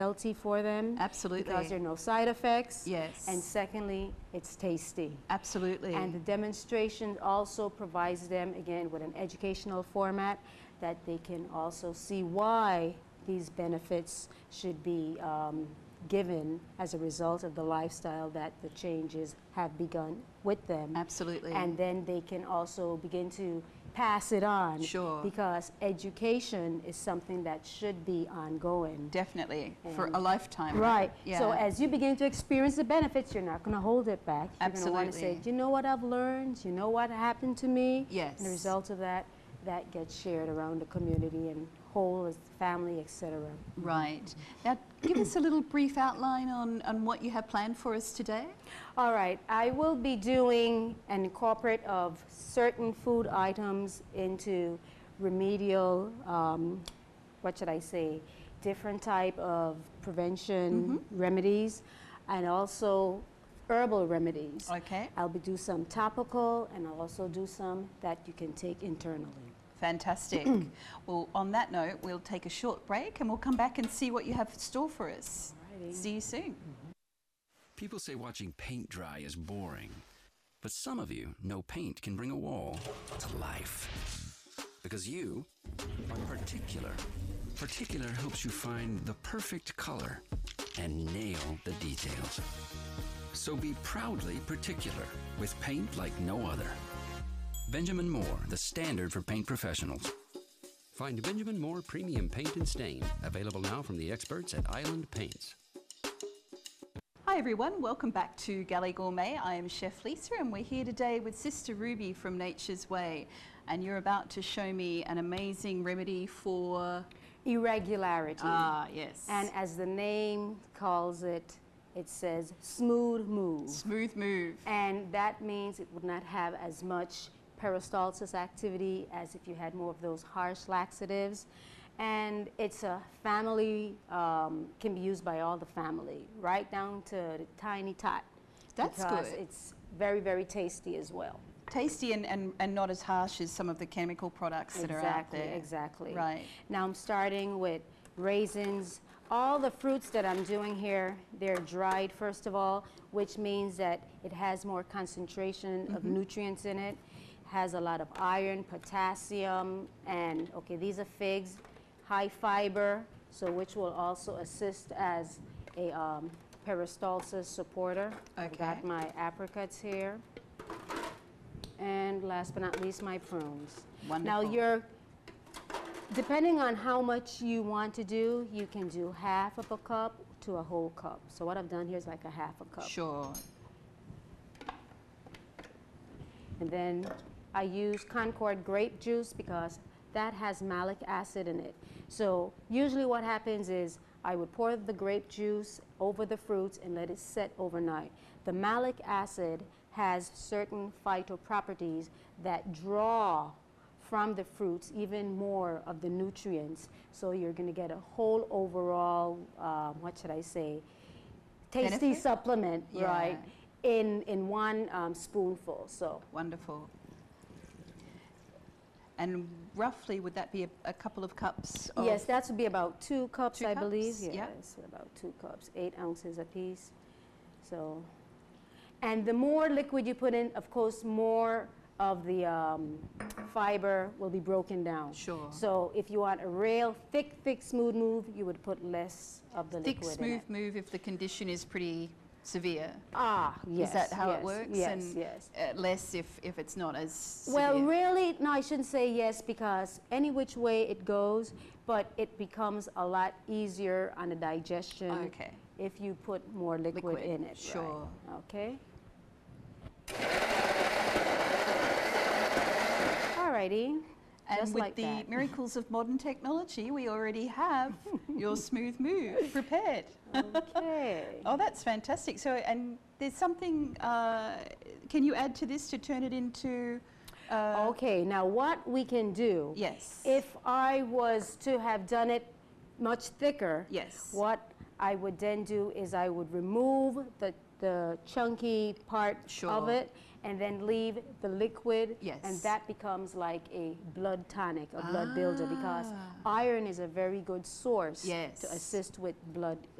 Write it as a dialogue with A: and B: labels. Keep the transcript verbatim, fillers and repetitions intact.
A: healthy for them.
B: Absolutely.
A: Because there are no side effects.
B: Yes.
A: And secondly, it's tasty.
B: Absolutely.
A: And the demonstration also provides them, again, with an educational format that they can also see why these benefits should be um, given as a result of the lifestyle that the changes have begun with them.
B: Absolutely.
A: And then they can also begin to pass it on.
B: Sure.
A: Because education is something that should be ongoing.
B: Definitely.
A: And
B: for a lifetime.
A: Right.
B: Yeah.
A: So as you begin to experience the benefits, you're not going to hold it back. You're
B: Absolutely.
A: going to want to say, do you know what I've learned? You know what happened to me?
B: Yes.
A: And the result of that, that gets shared around the community and whole as family, et cetera.
B: Right. Now, give us a little brief outline on, on what you have planned for us today.
A: All right. I will be doing an incorporate of certain food items into remedial, um, what should I say, different type of prevention
B: Mm-hmm.
A: remedies, and also herbal remedies.
B: Okay.
A: I'll be do some topical, and I'll also do some that you can take internally.
B: Fantastic. Well, on that note, we'll take a short break and we'll come back and see what you have in store for us.
A: Alrighty.
B: See you soon.
C: People say watching paint dry is boring, but some of you know paint can bring a wall to life. Because you are particular. Particular helps you find the perfect color and nail the details. So be proudly particular with paint like no other. Benjamin Moore, the standard for paint professionals.
D: Find Benjamin Moore Premium Paint and Stain, available now from the experts at Island Paints.
B: Hi everyone, welcome back to Galley Gourmet. I am Chef Lisa and we're here today with Sister Ruby from Nature's Way. And you're about to show me an amazing remedy for...
A: Irregularity.
B: Ah, yes.
A: And as the name calls it, it says smooth move.
B: Smooth move.
A: And that means it would not have as much peristalsis activity as if you had more of those harsh laxatives. And it's a family, um, can be used by all the family, right down to the tiny tot.
B: That's
A: because
B: good.
A: It's very, very tasty as well.
B: Tasty and, and, and not as harsh as some of the chemical products that are out there.
A: Exactly, exactly.
B: Right.
A: Now I'm starting with raisins. All the fruits that I'm doing here, they're dried first of all, which means that it has more concentration mm-hmm. of nutrients in it, has a lot of iron, potassium, and okay, these are figs, high fiber, so which will also assist as a um, peristalsis supporter.
B: Okay.
A: I've got my apricots here. And last but not least, my prunes.
B: Wonderful.
A: Now you're, depending on how much you want to do, you can do half of a cup to a whole cup. So what I've done here is like a half a cup.
B: Sure.
A: And then I use Concord grape juice because that has malic acid in it. So usually what happens is I would pour the grape juice over the fruits and let it set overnight. The malic acid has certain phytoproperties that draw from the fruits even more of the nutrients. So you're going to get a whole overall, um, what should I say, tasty
B: Benefit?
A: supplement,
B: Yeah.
A: right, in, in one um, spoonful. So
B: Wonderful. And roughly, would that be a, a couple of cups? Of
A: yes, that would be about two cups,
B: Two
A: I believe.
B: cups,
A: Yes,
B: yeah.
A: about two cups, eight ounces apiece. So, and the more liquid you put in, of course, more of the um, fiber will be broken down.
B: Sure.
A: So if you want a real thick, thick, smooth move, you would put less of the
B: Thick,
A: liquid in
B: smooth
A: it.
B: move if the condition is pretty severe.
A: Ah, yes.
B: Is that how
A: yes,
B: it works?
A: Yes,
B: and
A: yes.
B: Uh, less if, if it's not as
A: Well,
B: severe.
A: really, no, I shouldn't say yes, because any which way it goes, but it becomes a lot easier on the digestion
B: Okay.
A: if you put more liquid,
B: Liquid,
A: in it.
B: sure.
A: Right. Okay. Alrighty.
B: And
A: Just
B: with
A: like
B: the
A: that.
B: miracles of modern technology, we already have your smooth move prepared.
A: Okay.
B: Oh, that's fantastic. So, and there's something, uh, can you add to this to turn it into... Uh,
A: Okay, now what we can do,
B: Yes.
A: if I was to have done it much thicker,
B: Yes.
A: what I would then do is I would remove the the chunky part
B: Sure.
A: of it, and then leave the liquid,
B: Yes.
A: and that becomes like a blood tonic, a blood builder, because
B: Ah.
A: iron is a very good source
B: Yes.
A: to assist with blood